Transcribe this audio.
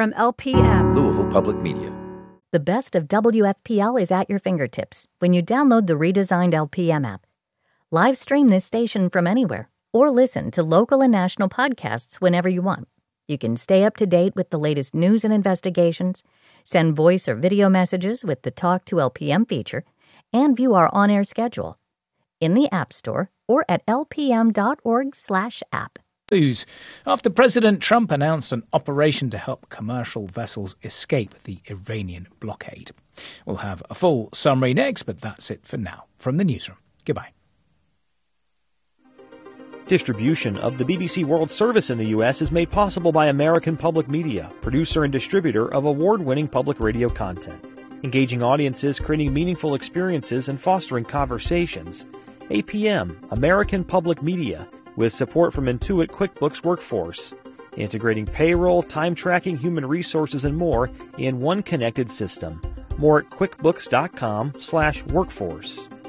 From LPM, Louisville Public Media. The best of WFPL is at your fingertips when you download the redesigned LPM app. Live stream this station from anywhere or listen to local and national podcasts whenever you want. You can stay up to date with the latest news and investigations, send voice or video messages with the Talk to LPM feature, and view our on-air schedule in the App Store or at lpm.org/app. News. After President Trump announced an operation to help commercial vessels escape the Iranian blockade. We'll have a full summary next, but that's it for now. From the newsroom, goodbye. Distribution of the BBC World Service in the U.S. is made possible by American Public Media, producer and distributor of award-winning public radio content. Engaging audiences, creating meaningful experiences, and fostering conversations. APM, American Public Media, with support from Intuit QuickBooks Workforce, integrating payroll, time tracking, human resources, and more in one connected system. More at quickbooks.com/workforce.